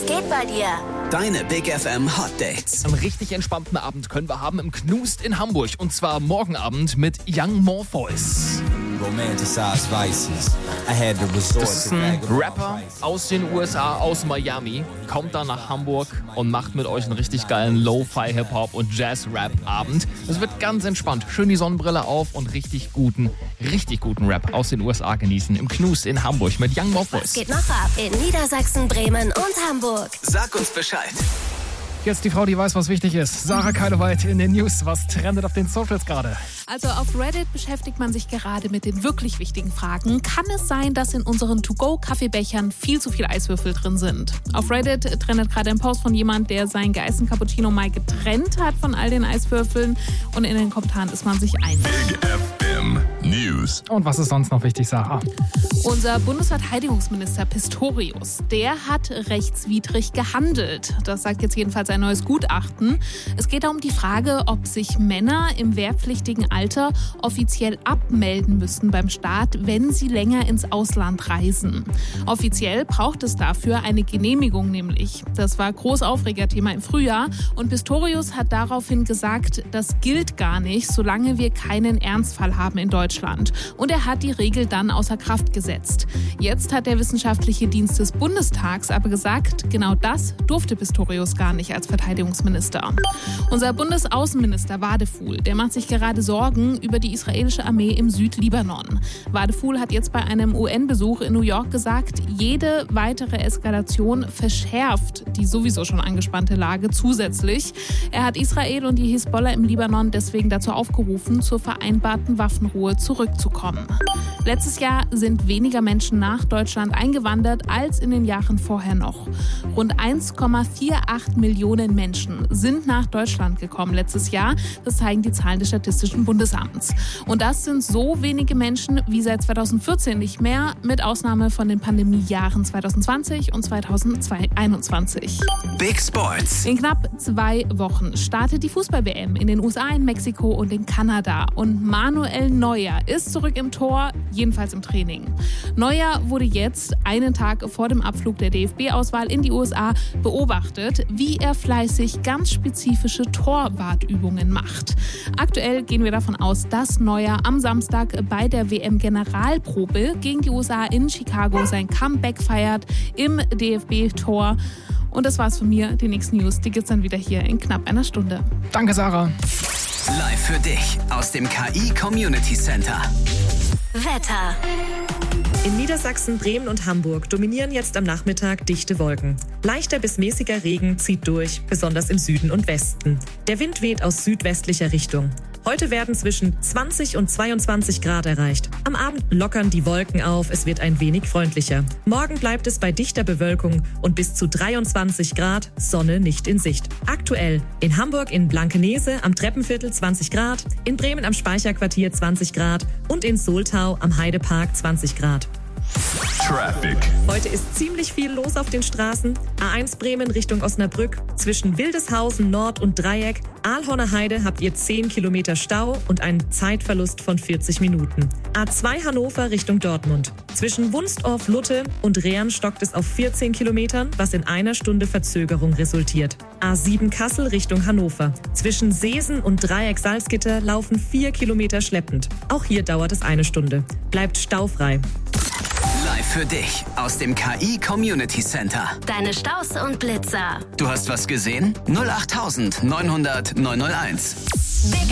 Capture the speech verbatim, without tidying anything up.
geht bei dir? Deine Big F M Hot Dates. Einen richtig entspannten Abend können wir haben im Knust in Hamburg. Und zwar morgen Abend mit Young Morpheus. Das ist ein Rapper aus den U S A, aus Miami. Kommt dann nach Hamburg und macht mit euch einen richtig geilen Lo-Fi-Hip-Hop und Jazz-Rap-Abend. Es wird ganz entspannt. Schön die Sonnenbrille auf und richtig guten, richtig guten Rap aus den U S A genießen. Im Knust in Hamburg mit Young Morpheus. Was geht noch ab in Niedersachsen, Bremen und Hamburg? Sag uns Bescheid. Jetzt die Frau, die weiß, was wichtig ist. Sarah Keileweit in den News. Was trendet auf den Socials gerade? Also auf Reddit beschäftigt man sich gerade mit den wirklich wichtigen Fragen. Kann es sein, dass in unseren To-Go-Kaffeebechern viel zu viel Eiswürfel drin sind? Auf Reddit trendet gerade ein Post von jemand, der seinen geeisten Cappuccino mal getrennt hat von all den Eiswürfeln. Und in den Kommentaren ist man sich einig. Big F M News. Und was ist sonst noch wichtig, Sarah? Unser Bundesverteidigungsminister Pistorius, der hat rechtswidrig gehandelt. Das sagt jetzt jedenfalls ein neues Gutachten. Es geht da um die Frage, ob sich Männer im wehrpflichtigen Alter offiziell abmelden müssen beim Staat, wenn sie länger ins Ausland reisen. Offiziell braucht es dafür eine Genehmigung nämlich. Das war Großaufregerthema im Frühjahr und Pistorius hat daraufhin gesagt, das gilt gar nicht, solange wir keinen Ernstfall haben in Deutschland. Und er hat die Regel dann außer Kraft gesetzt. Jetzt hat der Wissenschaftliche Dienst des Bundestags aber gesagt, genau das durfte Pistorius gar nicht als Verteidigungsminister. Unser Bundesaußenminister Wadephul, der macht sich gerade Sorgen über die israelische Armee im Südlibanon. Wadephul hat jetzt bei einem U N-Besuch in New York gesagt, jede weitere Eskalation verschärft die sowieso schon angespannte Lage zusätzlich. Er hat Israel und die Hisbollah im Libanon deswegen dazu aufgerufen, zur vereinbarten Waffenruhe zurückzukommen. Letztes Jahr sind weniger Menschen nach Deutschland eingewandert als in den Jahren vorher noch. Rund eins Komma achtundvierzig Millionen Menschen sind nach Deutschland gekommen letztes Jahr. Das zeigen die Zahlen des Statistischen Bundesamts. Und das sind so wenige Menschen wie seit zweitausendvierzehn nicht mehr, mit Ausnahme von den Pandemiejahren zweitausendzwanzig und zweitausendeinundzwanzig. Big Sports. In knapp zwei Wochen startet die Fußball-W M in den U S A, in Mexiko und in Kanada. Und Manuel Neuer ist zurück im Tor, jedenfalls im Training. Neuer wurde jetzt einen Tag vor dem Abflug der D F B-Auswahl in die U S A beobachtet, wie er fleißig ganz spezifische Torwartübungen macht. Aktuell gehen wir davon aus, dass Neuer am Samstag bei der W M-Generalprobe gegen die U S A in Chicago sein Comeback feiert im D F B-Tor. Und das war's von mir. Die nächsten News, die gibt's dann wieder hier in knapp einer Stunde. Danke, Sarah. Live für dich aus dem K I Community Center. Wetter. In Niedersachsen, Bremen und Hamburg dominieren jetzt am Nachmittag dichte Wolken. Leichter bis mäßiger Regen zieht durch, besonders im Süden und Westen. Der Wind weht aus südwestlicher Richtung. Heute werden zwischen zwanzig und zweiundzwanzig Grad erreicht. Am Abend lockern die Wolken auf, es wird ein wenig freundlicher. Morgen bleibt es bei dichter Bewölkung und bis zu dreiundzwanzig Grad, Sonne nicht in Sicht. Aktuell in Hamburg in Blankenese am Treppenviertel zwanzig Grad, in Bremen am Speicherquartier zwanzig Grad und in Soltau am Heidepark zwanzig Grad. Traffic. Heute ist ziemlich viel los auf den Straßen. A eins Bremen Richtung Osnabrück. Zwischen Wildeshausen Nord und Dreieck, Aalhorner Heide habt ihr zehn Kilometer Stau und einen Zeitverlust von vierzig Minuten. A zwei Hannover Richtung Dortmund. Zwischen Wunstorf Lutte und Rehren stockt es auf vierzehn Kilometern, was in einer Stunde Verzögerung resultiert. A sieben Kassel Richtung Hannover. Zwischen Seesen und Dreieck Salzgitter laufen vier Kilometer schleppend. Auch hier dauert es eine Stunde. Bleibt staufrei. Live für dich aus dem K I Community Center. Deine Staus und Blitzer. Du hast was gesehen? null acht neunhundert neunhunderteins. Big